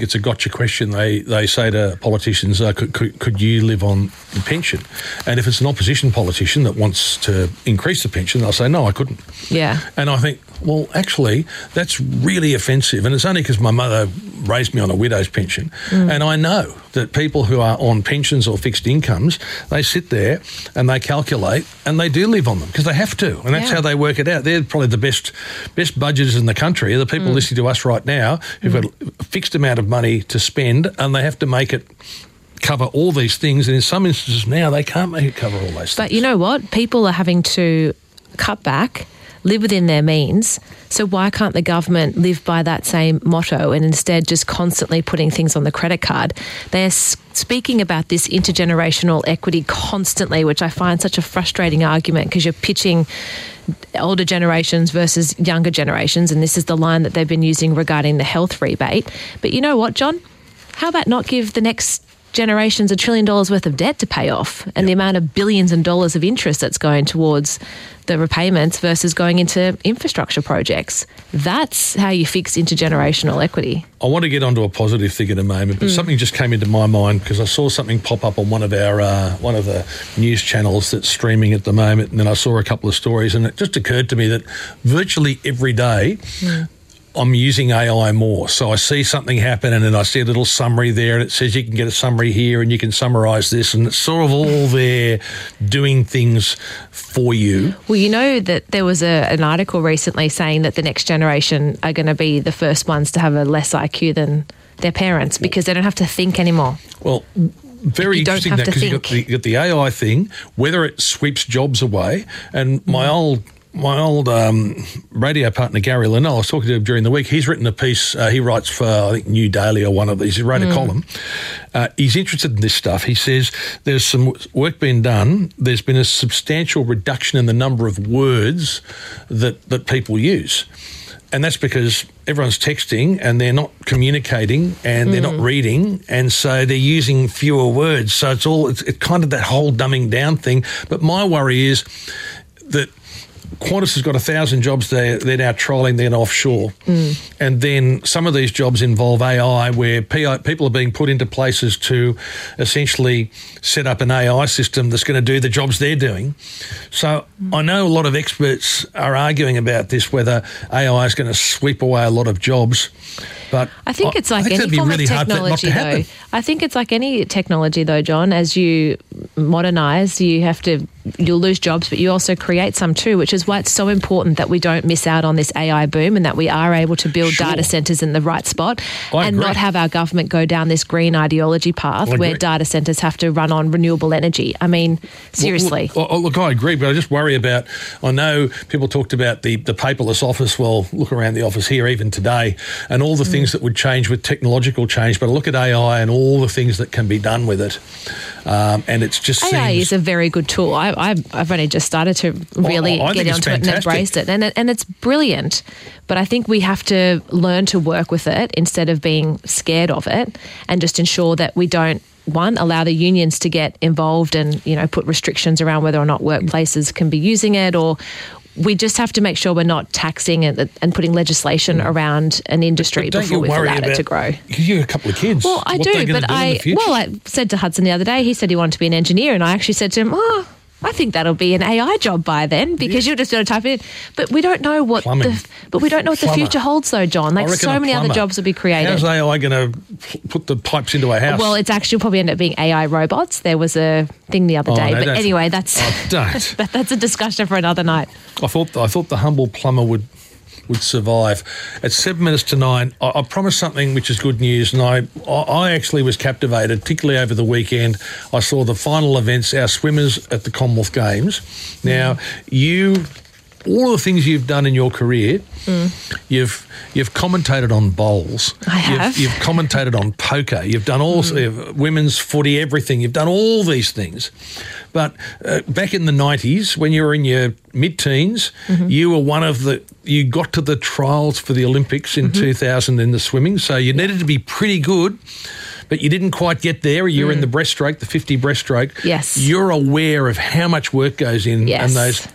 it's a gotcha question. They say to politicians, could you live on the pension? And if it's an opposition politician that wants to increase the pension, they'll say, no, I couldn't. Yeah. And I think, well, actually, that's really offensive. And it's only because my mother raised me on a widow's pension. And I know that people who are on pensions or fixed incomes, they sit there and they calculate and they do live on them because they have to. And that's how they work it out. They're probably the best budgeters in the country, are the people listening to us right now who've got a fixed amount of money to spend and they have to make it cover all these things. And in some instances now, they can't make it cover all those things. But you know what? People are having to cut back, live within their means. So why can't the government live by that same motto and instead just constantly putting things on the credit card? They are speaking about this intergenerational equity constantly, which I find such a frustrating argument because you're pitching older generations versus younger generations, and this is the line that they've been using regarding the health rebate. But you know what, John? How about not give the next generations $1 trillion worth of debt to pay off and the amount of billions and dollars of interest that's going towards the repayments versus going into infrastructure projects? That's how you fix intergenerational equity. I want to get onto a positive thing in a moment, but something just came into my mind because I saw something pop up on one of the news channels that's streaming at the moment, and then I saw a couple of stories, and it just occurred to me that virtually every day I'm using AI more. So I see something happen and then I see a little summary there and it says you can get a summary here and you can summarise this, and it's sort of all there doing things for you. Well, you know that there was an article recently saying that the next generation are going to be the first ones to have a less IQ than their parents because they don't have to think anymore. Well, very interesting that because you got the AI thing, whether it sweeps jobs away, and my old radio partner, Gary Linnell, I was talking to him during the week. He's written a piece. He writes for, I think, New Daily or one of these. He wrote a column. He's interested in this stuff. He says there's some work being done. There's been a substantial reduction in the number of words that people use. And that's because everyone's texting and they're not communicating and they're not reading, and so they're using fewer words. So it's kind of that whole dumbing down thing. But my worry is that Qantas has got 1,000 jobs they're now trialling then offshore. And then some of these jobs involve AI where people are being put into places to essentially set up an AI system that's going to do the jobs they're doing. So I know a lot of experts are arguing about this, whether AI is going to sweep away a lot of jobs. But I think it's like any form of technology, though. I think it's like any technology, though, John. As you modernise, you'll lose jobs, but you also create some too, which is why it's so important that we don't miss out on this AI boom and that we are able to build data centres in the right spot and not have our government go down this green ideology path where data centres have to run on renewable energy. I mean, seriously. Look, I agree, but I just worry about, I know people talked about the paperless office. Well, look around the office here even today and all the things that would change with technological change, but I look at AI and all the things that can be done with it. And it's just AI is a very good tool. I've only just started to really get onto it and embrace it. And it's brilliant. But I think we have to learn to work with it instead of being scared of it, and just ensure that we don't, one, allow the unions to get involved and, put restrictions around whether or not workplaces can be using it, or we just have to make sure we're not taxing and putting legislation around an industry before we've allowed it to grow. You have a couple of kids. Well, I do, but I said to Hudson the other day, he said he wanted to be an engineer, and I actually said to him, I think that'll be an AI job by then, because you're just going to type it in. But we don't know what the future holds, though, John. Like, so many other jobs will be created. How's AI going to put the pipes into a house? Well, it's actually probably end up being AI robots. There was a thing the other day, but anyway, that's a discussion for another night. I thought the humble plumber would survive. At 7 minutes to 9, I promised something which is good news, and I actually was captivated, particularly over the weekend. I saw the final events, our swimmers at the Commonwealth Games. Now, all the things you've done in your career, you've commentated on bowls. I have. You've commentated on poker. You've done all women's footy, everything. You've done all these things. But back in the 90s, when you were in your mid-teens, you were you got to the trials for the Olympics in 2000 in the swimming, so you needed to be pretty good but you didn't quite get there. You're in the breaststroke, the 50 breaststroke. Yes. You're aware of how much work goes in, and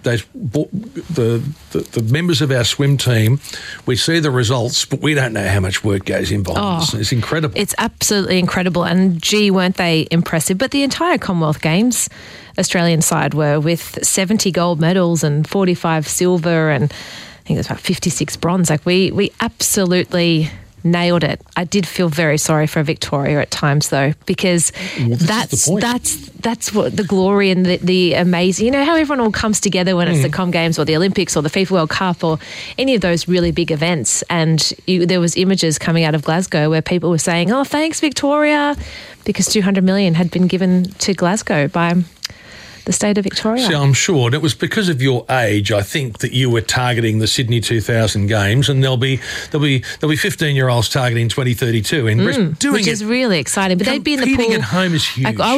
the members of our swim team, we see the results, but we don't know how much work goes in behind this. It's incredible. It's absolutely incredible, and gee, weren't they impressive? But the entire Commonwealth Games Australian side were with 70 gold medals and 45 silver, and I think it was about 56 bronze. Like we absolutely nailed it. I did feel very sorry for Victoria at times, though, because that's what the glory and the amazing. You know how everyone all comes together when it's the Com Games or the Olympics or the FIFA World Cup or any of those really big events. And there was images coming out of Glasgow where people were saying, "Oh, thanks, Victoria," because 200 million had been given to Glasgow by the state of Victoria. So I'm sure, and it was because of your age, I think, that you were targeting the Sydney 2000 Games, and there'll be 15-year-olds targeting 2032 in Brisbane, which is really exciting. But they'd be in the pool. Competing at home is huge. I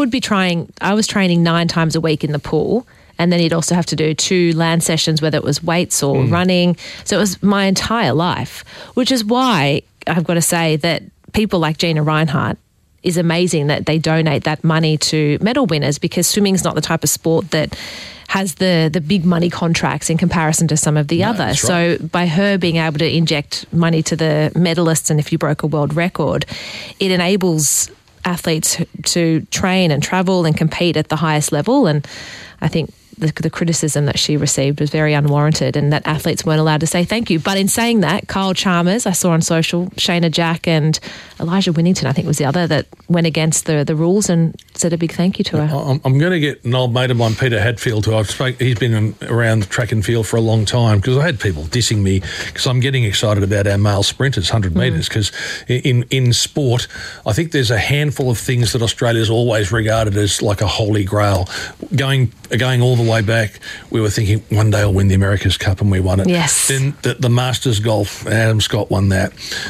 was training 9 times a week in the pool, and then you'd also have to do 2 land sessions, whether it was weights or running. So it was my entire life, which is why I've got to say that people like Gina Reinhart is amazing that they donate that money to medal winners, because swimming's not the type of sport that has the big money contracts in comparison to some of the others. Right. So by her being able to inject money to the medalists, and if you broke a world record, it enables athletes to train and travel and compete at the highest level. And I think the criticism that she received was very unwarranted, and that athletes weren't allowed to say thank you. But in saying that, Kyle Chalmers, I saw on social, Shayna Jack and Elijah Winnington, I think was the other, that went against the rules and said a big thank you to her. I'm going to get an old mate of mine, Peter Hadfield, who he's been around the track and field for a long time, because I had people dissing me because I'm getting excited about our male sprinters, 100 metres, because in sport, I think there's a handful of things that Australia's always regarded as like a holy grail. Going all the way back, we were thinking one day I'll win the America's Cup, and we won it. Yes. Then the Masters Golf, Adam Scott won that.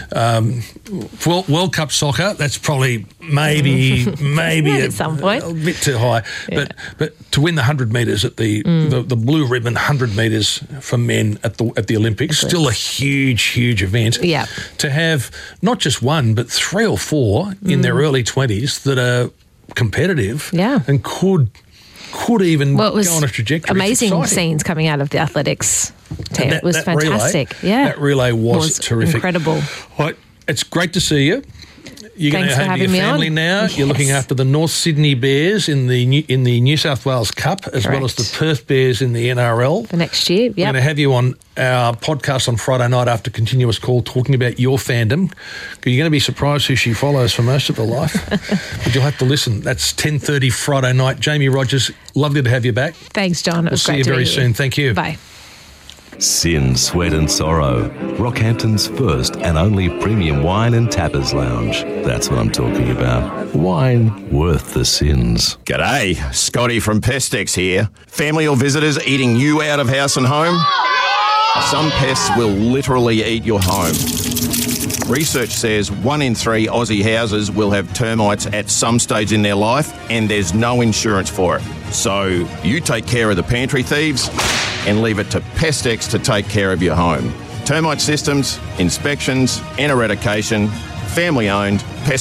World Cup soccer, that's probably maybe at some point a bit too high. Yeah. But to win the 100 metres at the blue ribbon 100 metres for men at the Olympics, still a huge event. Yeah. To have not just one but 3 or 4 in their early 20s that are competitive and could even go on a trajectory. Amazing scenes coming out of the athletics team. It was fantastic. That relay was terrific. Incredible. Right, it's great to see you. You're going to have your family now. Yes. You're looking after the North Sydney Bears in the New South Wales Cup, as well as the Perth Bears in the NRL. For next year, We're going to have you on our podcast on Friday night after Continuous Call, talking about your fandom. You're going to be surprised who she follows for most of her life. But you'll have to listen. That's 10:30 Friday night. Jamie Rogers, lovely to have you back. Thanks, John. It was great to see you very soon. Thank you. Bye. Sin, Sweat and Sorrow. Rockhampton's first and only premium wine and tappers lounge. That's what I'm talking about. Wine worth the sins. G'day, Scotty from Pestex here. Family or visitors eating you out of house and home? Some pests will literally eat your home. Research says 1 in 3 Aussie houses will have termites at some stage in their life, and there's no insurance for it. So you take care of the pantry thieves and leave it to Pestex to take care of your home. Termite systems, inspections and eradication. Family owned.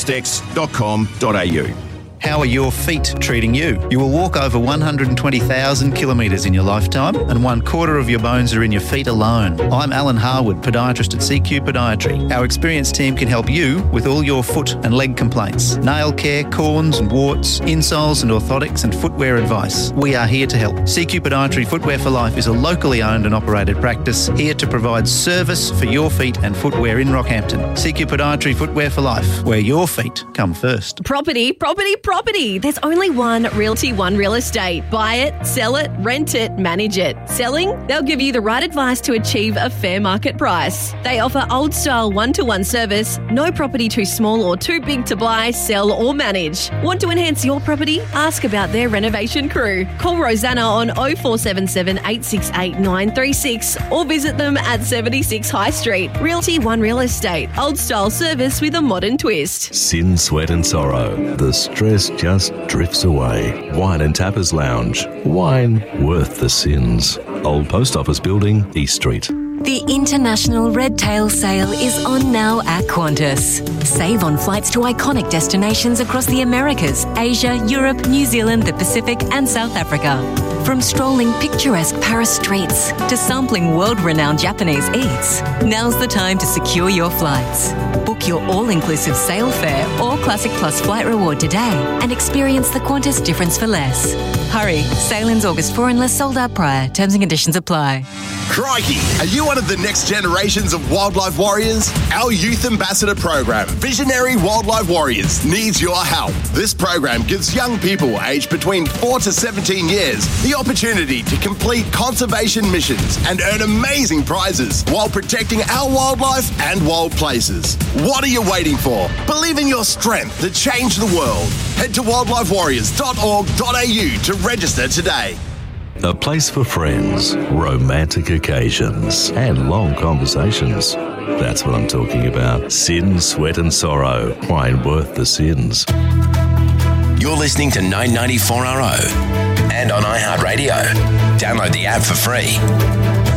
Pestex.com.au. How are your feet treating you? You will walk over 120,000 kilometres in your lifetime, and 1/4 of your bones are in your feet alone. I'm Alan Harwood, podiatrist at CQ Podiatry. Our experienced team can help you with all your foot and leg complaints, nail care, corns and warts, insoles and orthotics and footwear advice. We are here to help. CQ Podiatry Footwear for Life is a locally owned and operated practice, here to provide service for your feet and footwear in Rockhampton. CQ Podiatry Footwear for Life, where your feet come first. Property. There's only one Realty One Real Estate. Buy it, sell it, rent it, manage it. Selling? They'll give you the right advice to achieve a fair market price. They offer old-style one-to-one service. No property too small or too big to buy, sell or manage. Want to enhance your property? Ask about their renovation crew. Call Rosanna on 0477 868 936 or visit them at 76 High Street. Realty One Real Estate. Old-style service with a modern twist. Sin, Sweat and Sorrow. The stress just drifts away. Wine and Tappers Lounge. Wine worth the sins. Old Post Office Building, East Street. The International Red Tail Sale is on now at Qantas. Save on flights to iconic destinations across the Americas, Asia, Europe, New Zealand, the Pacific and South Africa. From strolling picturesque Paris streets to sampling world-renowned Japanese eats, now's the time to secure your flights. Book your all-inclusive sale fare or Classic Plus flight reward today and experience the Qantas difference for less. Hurry, sail-ins August 4 unless sold out prior. Terms and conditions apply. Crikey, are you one of the next generations of wildlife warriors? Our Youth Ambassador program, Visionary Wildlife Warriors, needs your help. This program gives young people aged between 4 to 17 years the opportunity to complete conservation missions and earn amazing prizes while protecting our wildlife and wild places. What are you waiting for? Believe in your strength to change the world. Head to wildlifewarriors.org.au to register today. A place for friends, romantic occasions, and long conversations. That's what I'm talking about. Sin, Sweat and Sorrow. Wine worth the sins. You're listening to 994RO and on iHeartRadio. Download the app for free.